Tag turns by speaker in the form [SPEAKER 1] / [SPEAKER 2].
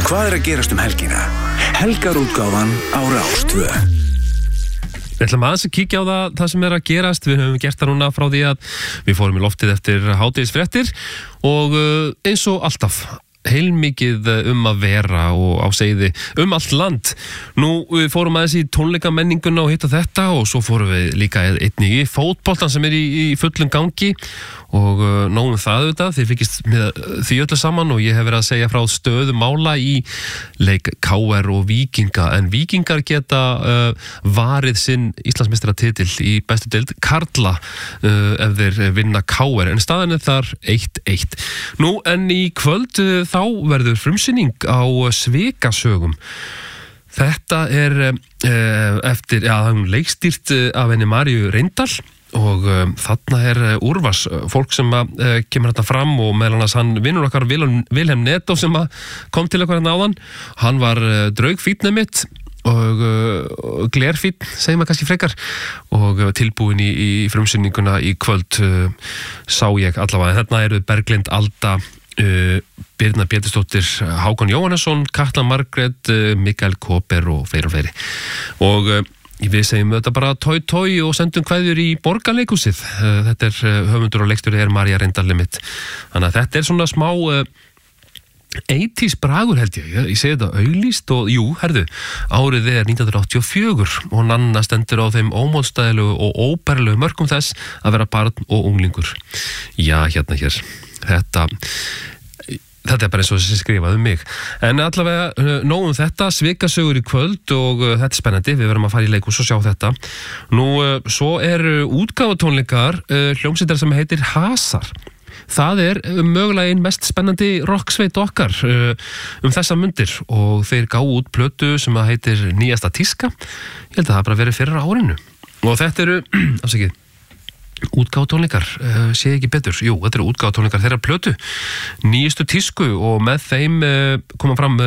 [SPEAKER 1] Hvað að gerast helgina? Helgarútgáfan á Rás 2.
[SPEAKER 2] Við ætlum aðeins að kíkja á það sem að gerast. Við höfum gert það núna frá því að við fórum í loftið eftir hádegisfréttir og eins og alltaf heilmikið að vera og á seiði allt land. Nú, við fórum aðeins í tónleikamenninguna og hitt og þetta og svo fórum við líka einnig í fótboltan sem í fullum gangi og nógum það auðvitað. Þið fylgist með því öllu saman og ég hef verið að segja frá stöðu mála í leik KR og Víkinga, en Víkingar geta varið sinn Íslandsmeistaratitil í bestu deild karla ef þeir vinna KR, en staðan þar 1-1. Nú, en í kvöld þá verður frumsýning á Svikasögum. Þetta eftir, hún leikstýrt af henni Maríu Reyndal og þarna úrvars fólk sem kemur hérna fram og meðal annars hann vinnur okkar Vilhelm Netto sem kom til okkar hérna áðan. Hann var draugfínn mitt og glerfínn, segir maður kannski frekar, og tilbúin í frumsýninguna í kvöld sá ég allavega. Þarna eru Berglind Alda, Birna Pétursdóttir, Hákon Jóhannesson, Katla Margrét, Mikael Kóper og fleiri. Og við segjum þetta bara tói og sendum kveðjur í Borgarleikhúsið. Þetta höfundur og leikstjóri María Reyndal mitt. Þannig að þetta svona smá 80s bragur held ég. Ég segi þetta auglýst og jú, árið 1984 og Nanna stendur á þeim ómótstæðilegu og óbærilegu mörkum þess að vera barn og unglingur. Já, hér. Þetta bara eins og þessi skrifað mig. En allavega nóg þetta, Svikasögur í kvöld og þetta spennandi, við verðum að fara í leikhús og sjá þetta. Nú, svo útgáfatónleikar hljómsveitar sem heitir Hasar. Það mögulega einn mest spennandi rocksveit okkar þessa mundir og þeir gáu út plötu sem heitir Nýjasta tíska. Ég held að það bara verið fyrir árinu. Og þetta afsakið, útgáfatónleikar, sé ekki betur. Jú, þetta útgáfatónleikar þeirra plötu Nýjustu tísku og með þeim koma fram